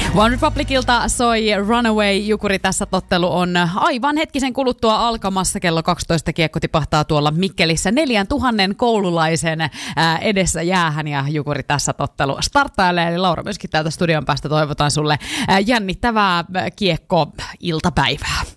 One Republicilta soi Runaway. Jukuri tässä tottelu on aivan hetkisen kuluttua alkamassa. Kello 12 kiekko tipahtaa tuolla Mikkelissä 4000 koululaisen edessä jäähän ja Jukuri tässä tottelu starttailee. Eli Laura myöskin täältä studion päästä toivotaan sulle jännittävää kiekko-iltapäivää.